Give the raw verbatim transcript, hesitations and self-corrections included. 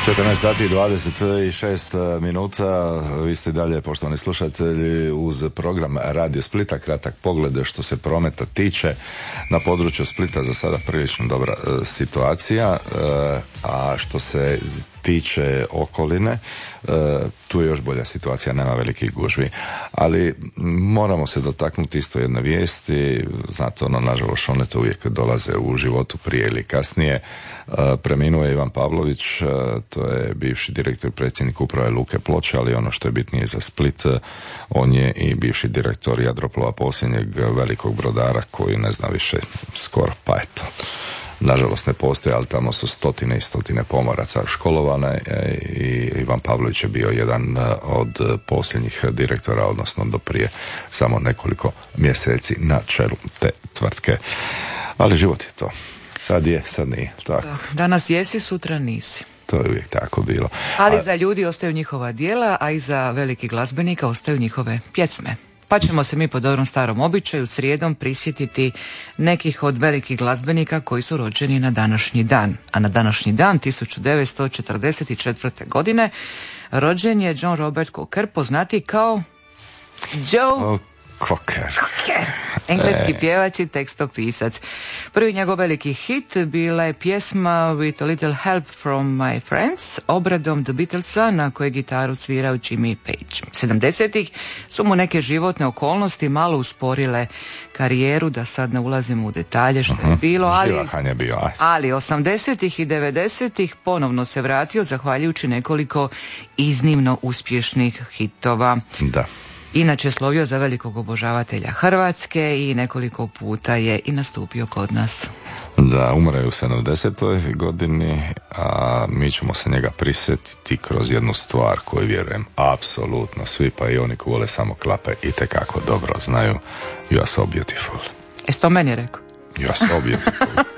četrnaest sati i dvadeset šest minuta. Vi ste dalje, poštovani slušatelji, uz program Radio Splita. Kratak pogled što se prometa tiče. Na području Splita za sada prilično dobra e, situacija, e, a što se tiče okoline, e, tu je još bolja situacija, nema velikih gužvi. Ali moramo se dotaknuti isto jedne vijesti, znate, ono, nažalost, one to uvijek dolaze u životu prije ili kasnije. E, preminuo je Ivan Pavlović, e, to je bivši direktor i predsjednik uprave Luke Ploče, ali ono što je bitnije za Split, on je i bivši direktor Jadroplova, posljednjeg velikog brodara koji ne zna više skoro, pa eto, nažalost ne postoji, ali tamo su stotine i stotine pomoraca školovane i Ivan Pavlović je bio jedan od posljednjih direktora, odnosno do prije samo nekoliko mjeseci na čelu te tvrtke. Ali život je to. Sad je, sad nije. Tako. Danas jesi, sutra nisi. To je uvijek tako bilo. Ali a... za ljudi ostaju njihova djela, a i za velikih glazbenika ostaju njihove pjesme. Pa ćemo se mi po dobrom starom običaju srijedom prisjetiti nekih od velikih glazbenika koji su rođeni na današnji dan. A na današnji dan tisuću devetsto četrdeset četvrte. godine rođen je John Robert Cocker, poznati kao Joe oh, Cocker. Cocker. Engleski e. pjevač i tekstopisac. Prvi njegov veliki hit bila je pjesma With a Little Help from My Friends, obradom The Beatlesa na kojoj gitaru svirao Jimmy Page. sedamdesetih su mu neke životne okolnosti malo usporile karijeru, da sad ne ulazimo u detalje što uh-huh. je bilo, ali, je bio, aj. ali osamdesetih i devedesetih ponovno se vratio zahvaljujući nekoliko iznimno uspješnih hitova. Da. Inače slovio za velikog obožavatelja Hrvatske i nekoliko puta je i nastupio kod nas. Da, umre u sedamdesetoj godini, a mi ćemo se njega prisjetiti kroz jednu stvar koju vjerujem apsolutno svi, pa i oni koji vole samo klape, itekako dobro znaju. You are so beautiful. Jesi to meni rekao? You are so beautiful.